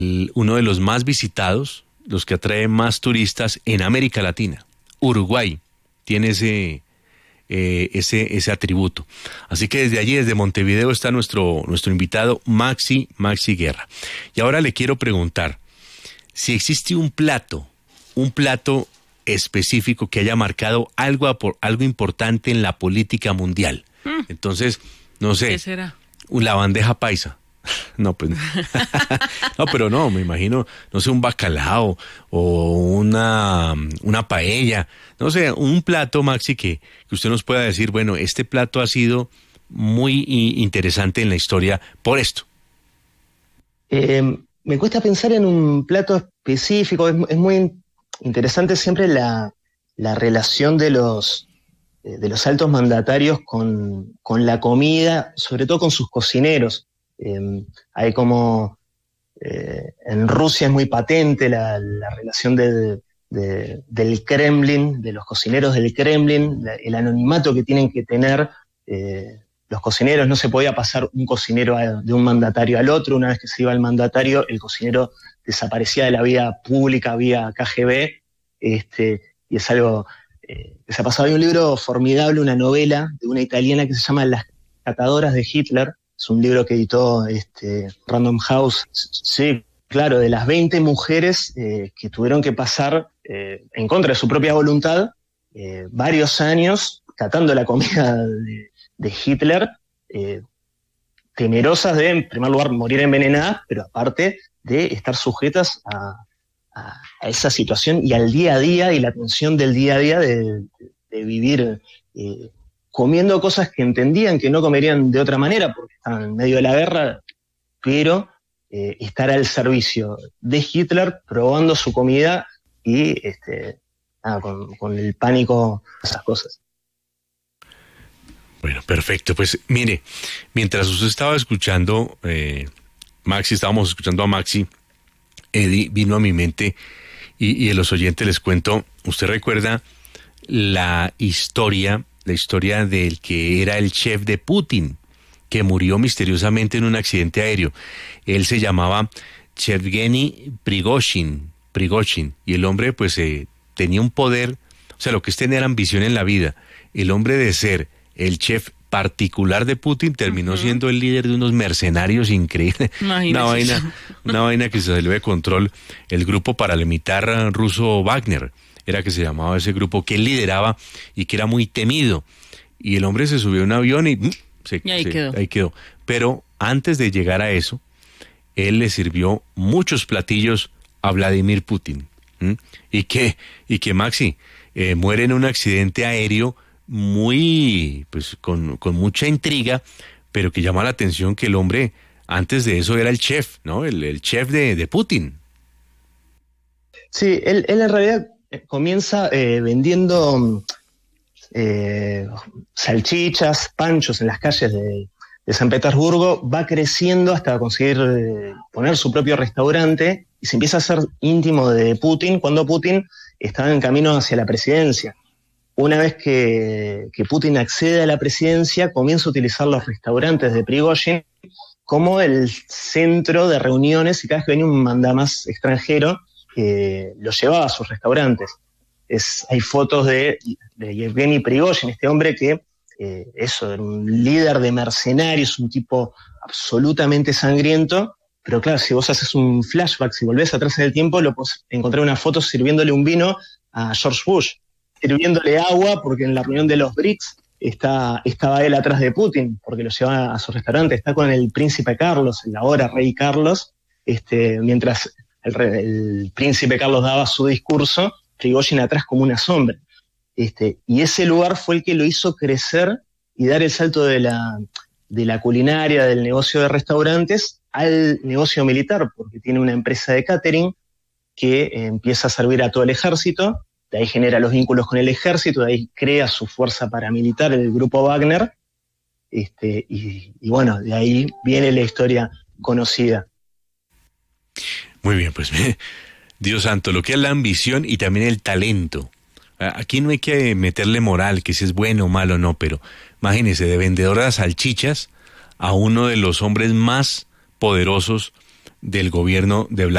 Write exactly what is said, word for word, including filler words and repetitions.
el, uno de los más visitados, los que atrae más turistas en América Latina. Uruguay tiene ese, eh, ese, ese atributo. Así que desde allí, desde Montevideo, está nuestro, nuestro invitado Maxi, Maxi Guerra. Y ahora le quiero preguntar si existe un plato, un plato específico que haya marcado algo, algo importante en la política mundial. Mm. Entonces, no sé. ¿Qué será? La bandeja paisa. No, pues no, pero no, me imagino, no sé, un bacalao o una, una paella, no sé, un plato, Maxi, que, que usted nos pueda decir, bueno, este plato ha sido muy interesante en la historia por esto. Eh, me cuesta pensar en un plato específico, es, es muy interesante siempre la, la relación de los, de los altos mandatarios con, con la comida, sobre todo con sus cocineros. Eh, hay como, eh, en Rusia es muy patente la, la relación de, de, del Kremlin, de los cocineros del Kremlin, la, el anonimato que tienen que tener eh, los cocineros. No se podía pasar un cocinero a, de un mandatario al otro. Una vez que se iba el mandatario, el cocinero desaparecía de la vida pública vía K G B, este, y es algo eh, que se ha pasado. Hay un libro formidable, una novela de una italiana que se llama Las catadoras de Hitler. Es un libro que editó este, Random House. Sí, claro, de las veinte mujeres eh, que tuvieron que pasar eh, en contra de su propia voluntad eh, varios años catando la comida de, de Hitler, eh, temerosas de, en primer lugar, morir envenenadas, pero aparte de estar sujetas a, a, a esa situación y al día a día y la tensión del día a día de, de vivir eh, comiendo cosas que entendían que no comerían de otra manera porque estaban en medio de la guerra, pero eh, estar al servicio de Hitler probando su comida y este, nada, con, con el pánico, esas cosas. Bueno, perfecto. Pues mire, mientras usted estaba escuchando, eh, Maxi, estábamos escuchando a Maxi, Eddie, vino a mi mente y, y a los oyentes les cuento, ¿usted recuerda la historia, la historia del que era el chef de Putin, que murió misteriosamente en un accidente aéreo? Él se llamaba Yevgeny Prigozhin, Prigozhin, y el hombre pues eh, tenía un poder, o sea, lo que es tener ambición en la vida. El hombre de ser el chef particular de Putin terminó uh-huh. siendo el líder de unos mercenarios increíbles. Una vaina, una vaina que se salió de control. El grupo paramilitar ruso Wagner era que se llamaba ese grupo, que él lideraba y que era muy temido. Y el hombre se subió a un avión y, se, y ahí, se, quedó. ahí quedó. Pero antes de llegar a eso, él le sirvió muchos platillos a Vladimir Putin. ¿Mm? Y que, y que Maxi eh, muere en un accidente aéreo muy, pues con, con mucha intriga, pero que llama la atención que el hombre antes de eso era el chef, ¿no? El, el chef de, de Putin. Sí, él, él en realidad comienza eh, vendiendo eh, salchichas, panchos en las calles de, de San Petersburgo, va creciendo hasta conseguir eh, poner su propio restaurante y se empieza a hacer íntimo de Putin cuando Putin estaba en camino hacia la presidencia. Una vez que, que Putin accede a la presidencia, comienza a utilizar los restaurantes de Prigozhin como el centro de reuniones y cada vez que venía un mandamás extranjero, eh, lo llevaba a sus restaurantes. Es, hay fotos de, de Yevgeny Prigozhin, este hombre que, eh, eso, era un líder de mercenarios, un tipo absolutamente sangriento, pero claro, si vos haces un flashback, si volvés atrás en el tiempo, lo podés encontrar una foto sirviéndole un vino a George Bush, sirviéndole agua, porque en la reunión de los B R I C S está, estaba él atrás de Putin, porque lo lleva a su restaurante, está con el príncipe Carlos, el ahora rey Carlos, este, mientras el, el príncipe Carlos daba su discurso, Prigozhin atrás como una sombra. Este, y ese lugar fue el que lo hizo crecer y dar el salto de la, de la culinaria, del negocio de restaurantes, al negocio militar, porque tiene una empresa de catering que eh, empieza a servir a todo el ejército. De ahí genera los vínculos con el ejército, de ahí crea su fuerza paramilitar, el grupo Wagner, este, y, y bueno, de ahí viene la historia conocida. Muy bien, pues Dios santo, lo que es la ambición y también el talento. Aquí no hay que meterle moral, que si es bueno o malo, no, pero imagínese, de vendedor de salchichas a uno de los hombres más poderosos del gobierno de Vladimir